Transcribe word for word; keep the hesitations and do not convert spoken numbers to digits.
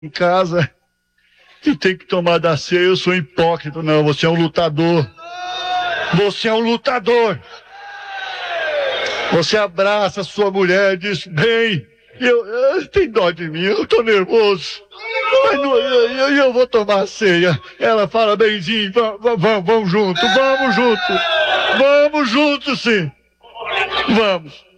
em casa que tem que tomar da ceia, eu sou hipócrita. Não, você é um lutador. Você é um lutador. Você abraça a sua mulher e diz, bem, eu, eu, tem dó de mim, eu tô nervoso. Mas não, eu, eu, eu vou tomar a ceia. Ela fala, benzinho, vamos, vamos, vamos junto, vamos junto. Vamos junto, sim. Vamos.